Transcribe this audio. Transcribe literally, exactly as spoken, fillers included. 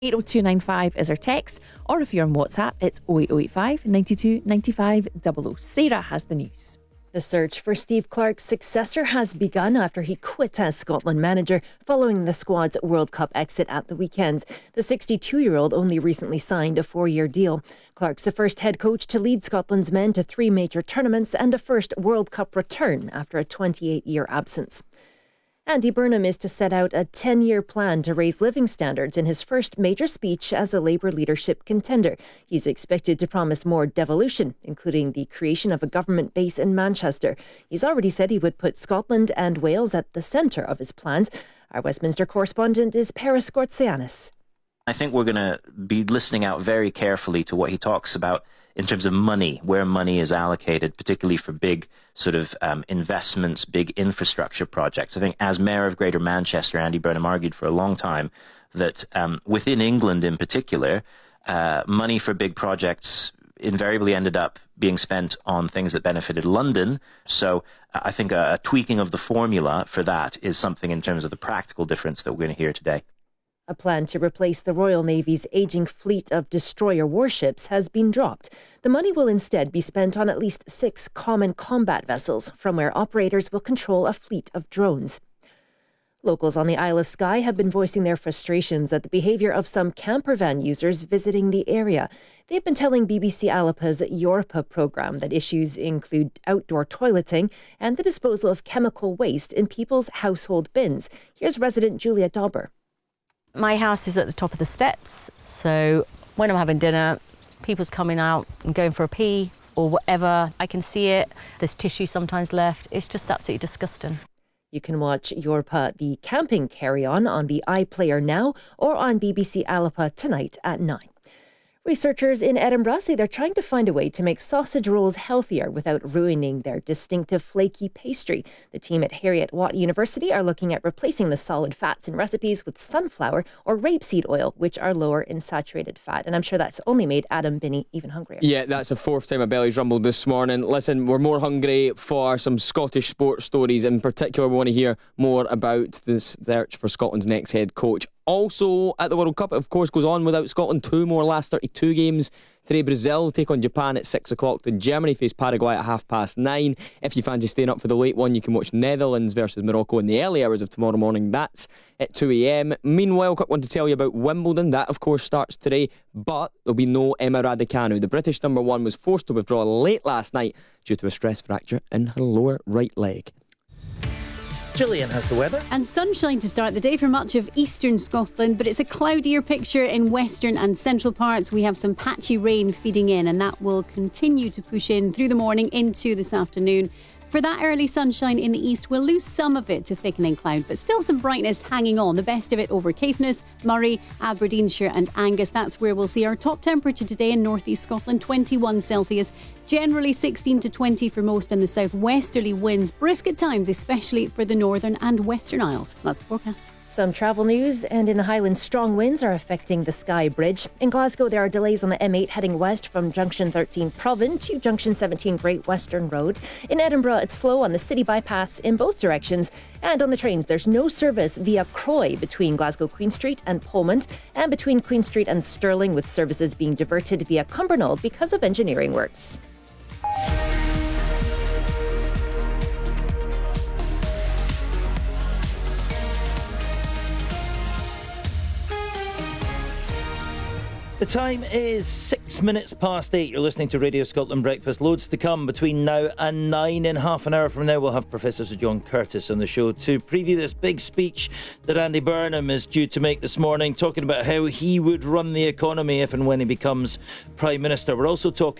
eight oh two nine five is our text, or if you're on WhatsApp, it's oh eight oh eight five, nine two, nine five, double oh. Sarah has the news. The search for Steve Clarke's successor has begun after he quit as Scotland manager following the squad's World Cup exit at the weekend. The sixty-two-year-old only recently signed a four-year deal. Clarke's the first head coach to lead Scotland's men to three major tournaments and a first World Cup return after a twenty-eight-year absence. Andy Burnham is to set out a ten-year plan to raise living standards in his first major speech as a Labour leadership contender. He's expected to promise more devolution, including the creation of a government base in Manchester. He's already said he would put Scotland and Wales at the centre of his plans. Our Westminster correspondent is Paris Gortsianis. I think we're going to be listening out very carefully to what he talks about in terms of money, where money is allocated, particularly for big sort of um, investments, big infrastructure projects. I think as Mayor of Greater Manchester, Andy Burnham argued for a long time that um, within England in particular, uh, money for big projects invariably ended up being spent on things that benefited London. So uh, I think a, a tweaking of the formula for that is something in terms of the practical difference that we're going to hear today. A plan to replace the Royal Navy's ageing fleet of destroyer warships has been dropped. The money will instead be spent on at least six common combat vessels, from where operators will control a fleet of drones. Locals on the Isle of Skye have been voicing their frustrations at the behaviour of some campervan users visiting the area. They've been telling B B C Alapa's Yorpa programme that issues include outdoor toileting and the disposal of chemical waste in people's household bins. Here's resident Julia Dauber. My house is at the top of the steps, so when I'm having dinner, people's coming out and going for a pee or whatever, I can see it. There's tissue sometimes left. It's just absolutely disgusting. You can watch Yorpa the Camping Carry-On on the iPlayer now or on B B C Alapa tonight at nine. Researchers in Edinburgh say they're trying to find a way to make sausage rolls healthier without ruining their distinctive flaky pastry. The team at Heriot-Watt University are looking at replacing the solid fats in recipes with sunflower or rapeseed oil, which are lower in saturated fat. And I'm sure that's only made Adam Binney even hungrier. Yeah, that's the fourth time my belly's rumbled this morning. Listen, we're more hungry for some Scottish sports stories. In particular, we want to hear more about the search for Scotland's next head coach. Also, at the World Cup, it of course goes on without Scotland. Two more last thirty-two games. Today, Brazil take on Japan at six o'clock. Then Germany face Paraguay at half past nine. If you fancy staying up for the late one, you can watch Netherlands versus Morocco in the early hours of tomorrow morning. That's at two a.m. Meanwhile, quick one to tell you about Wimbledon. That, of course, starts today, but there'll be no Emma Raducanu. The British number one was forced to withdraw late last night due to a stress fracture in her lower right leg. Gillian has the weather. And sunshine to start the day for much of eastern Scotland, but it's a cloudier picture in western and central parts. We have some patchy rain feeding in, and that will continue to push in through the morning into this afternoon. For that early sunshine in the east, we'll lose some of it to thickening cloud, but still some brightness hanging on. The best of it over Caithness, Murray, Aberdeenshire and Angus. That's where we'll see our top temperature today in northeast Scotland, twenty-one Celsius. Generally sixteen to twenty for most, and the southwesterly winds brisk at times, especially for the northern and western Isles. That's the forecast. Some travel news, and in the Highlands, strong winds are affecting the Skye Bridge. In Glasgow, there are delays on the M eight heading west from Junction thirteen Provan to Junction seventeen Great Western Road. In Edinburgh, it's slow on the city bypass in both directions. And on the trains, there's no service via Croy between Glasgow Queen Street and Polmont, and between Queen Street and Stirling, with services being diverted via Cumbernauld because of engineering works. The time is six minutes past eight. You're listening to Radio Scotland Breakfast. Loads to come between now and nine. In half an hour from now, we'll have Professor Sir John Curtis on the show to preview this big speech that Andy Burnham is due to make this morning, talking about how he would run the economy if and when he becomes Prime Minister. We're also talking